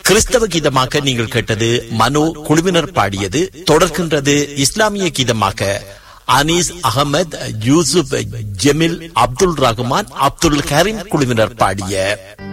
கிறிஸ்தவ கீதமாக நீங்கள் கேட்டது மனோ குழுவினர் பாடியது. தொடர்கின்றது இஸ்லாமிய கீதமாக அனீஸ் அகமது, யூசுப், ஜெமில், அப்துல் ரஹ்மான், அப்துல் கரீம் குழுவினர் பாடிய